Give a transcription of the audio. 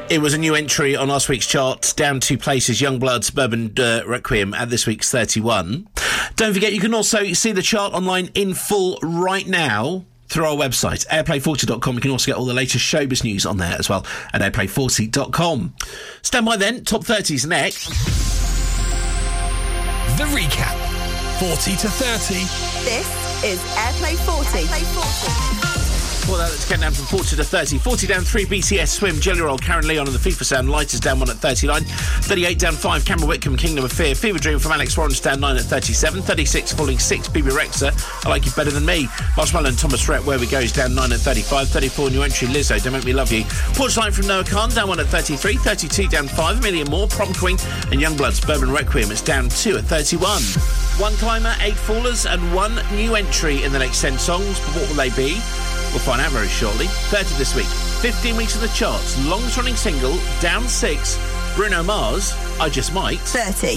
It was a new entry on last week's chart, down 2 places, Youngblood's Bourbon Requiem at this week's 31. Don't forget, you can also see the chart online in full right now through our website, airplay40.com. You can also get all the latest showbiz news on there as well at airplay40.com. Stand by then, top 30's next. The recap, 40 to 30. This is Airplay 40. Airplay 40. Well, let's get down from 40 to 30. 40 down 3, BTS, Swim, Jelly Roll, Karen Leon and the FIFA Sound. Lighters down 1 at 39. 38 down 5, Cameron Whitcomb, Kingdom of Fear. Fever Dream from Alex Warren down 9 at 37. 36 falling 6, BB Rexa, I Like You Better Than Me. Marshmallow and Thomas Rhett, Where We Go's down 9 at 35. 34 new entry, Lizzo, Don't Make Me Love You. Porch Light from Noah Khan down 1 at 33. 32 down 5, A Million More. Prom Queen and Youngblood's Bourbon Requiem is down 2 at 31. 1 climber, 8 fallers and 1 new entry in the next 10 songs. But what will they be? We'll find out very shortly. 30 this week. 15 weeks in the charts. Longest running single, down 6. Bruno Mars, I Just Might. 30.